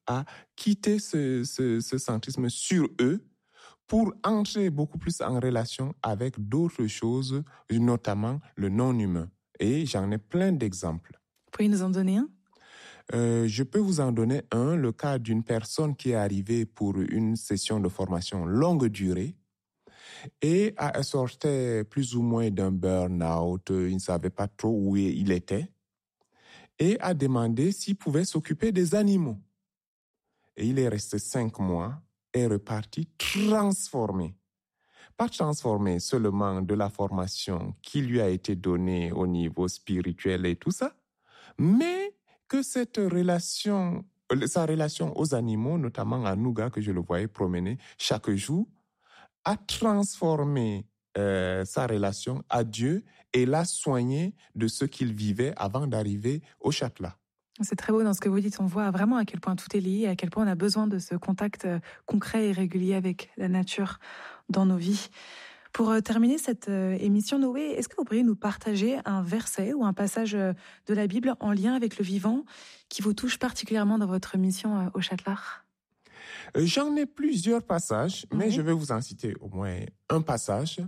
à quitter ce centrisme sur eux pour entrer beaucoup plus en relation avec d'autres choses, notamment le non-humain. Et j'en ai plein d'exemples. Vous pouvez nous en donner un ? Je peux vous en donner un, le cas d'une personne qui est arrivée pour une session de formation longue durée et sortait plus ou moins d'un burn-out, il ne savait pas trop où il était et a demandé s'il pouvait s'occuper des animaux. Et il est resté 5 mois et reparti transformé. Pas transformé seulement de la formation qui lui a été donnée au niveau spirituel et tout ça, mais que sa relation aux animaux, notamment à Nougat, que je le voyais promener chaque jour, a transformé sa relation à Dieu et l'a soigné de ce qu'il vivait avant d'arriver au Châtelat. C'est très beau dans ce que vous dites. On voit vraiment à quel point tout est lié, à quel point on a besoin de ce contact concret et régulier avec la nature dans nos vies. Pour terminer cette émission, Noé, est-ce que vous pourriez nous partager un verset ou un passage de la Bible en lien avec le vivant qui vous touche particulièrement dans votre mission au Châtelat ? J'en ai plusieurs passages, mais je vais vous en citer au moins un passage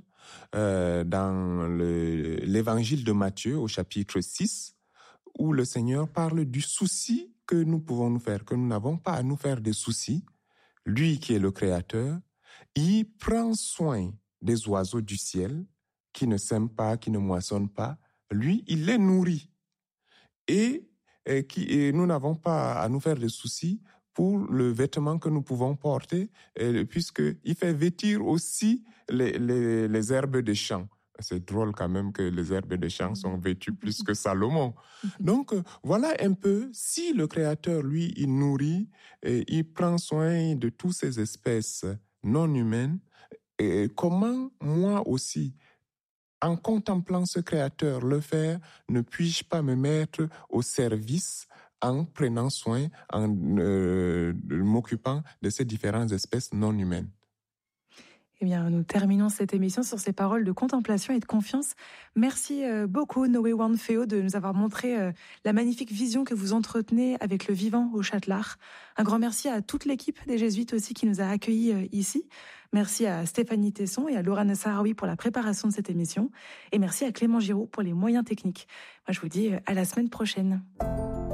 dans l'évangile de Matthieu au chapitre 6, où le Seigneur parle du souci que nous pouvons nous faire, que nous n'avons pas à nous faire des soucis. Lui qui est le Créateur, il prend soin des oiseaux du ciel qui ne sèment pas, qui ne moissonnent pas. Lui, il les nourrit. Et nous n'avons pas à nous faire des soucis pour le vêtement que nous pouvons porter, puisqu'il fait vêtir aussi les herbes des champs. C'est drôle quand même que les herbes des champs sont vêtues plus que Salomon. Donc, voilà un peu, si le Créateur, lui, il nourrit, et il prend soin de toutes ces espèces non humaines, et comment moi aussi, en contemplant ce Créateur le faire, ne puis-je pas me mettre au service en prenant soin, en m'occupant de ces différentes espèces non humaines? Eh bien, nous terminons cette émission sur ces paroles de contemplation et de confiance. Merci beaucoup, Noé Wanfeo, de nous avoir montré la magnifique vision que vous entretenez avec le vivant au Châtelat. Un grand merci à toute l'équipe des Jésuites aussi qui nous a accueillis ici. Merci à Stéphanie Tesson et à Laura Sarawi pour la préparation de cette émission. Et merci à Clément Giraud pour les moyens techniques. Moi, je vous dis à la semaine prochaine.